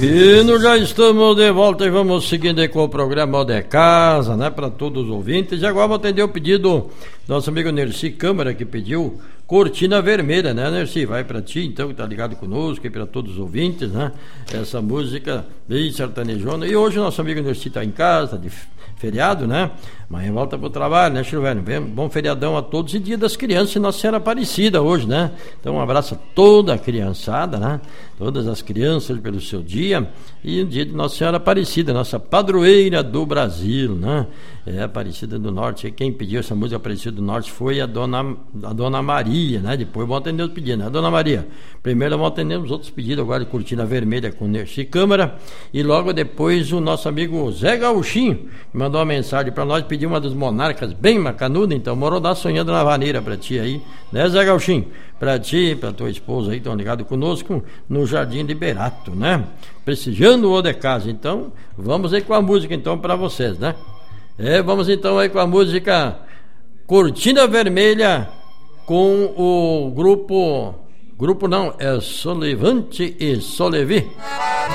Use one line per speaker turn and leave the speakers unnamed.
E nós já estamos de volta e vamos seguindo aí com o programa de casa, né, para todos os ouvintes. E agora vou atender o pedido do nosso amigo Nerci Câmara, que pediu Cortina Vermelha, né, Nerci? Vai para ti, então, que tá ligado conosco e para todos os ouvintes, né? Essa música bem sertanejona. E hoje o nosso amigo Nerci tá em casa, de feriado, né? Amanhã volta pro trabalho, né, Silvério? Bom feriadão a todos e Dia das Crianças e Nossa Senhora Aparecida hoje, né? Então um abraço a toda a criançada, né? Todas as crianças pelo seu dia e o dia de Nossa Senhora Aparecida, nossa padroeira do Brasil, né? É Aparecida do Norte. E quem pediu essa música Aparecida do Norte foi a dona Maria, né? Depois vamos atender os pedidos, né? Dona Maria, primeiro vamos atender os outros pedidos agora de Cortina Vermelha com Nerci Câmara e logo depois o nosso amigo Zé Gauchinho mandou uma mensagem para nós, pediu uma dos monarcas bem macanuda, então Morodá sonhando na vaneira pra ti aí, né, Zé Gauchinho? Pra ti, pra tua esposa aí, estão ligados conosco no Jardim Liberato, né? Prestigiando o de casa. Então, vamos aí com a música então pra vocês, né? Vamos então aí com a música Cortina Vermelha com o grupo não, é Solevante e Solevi.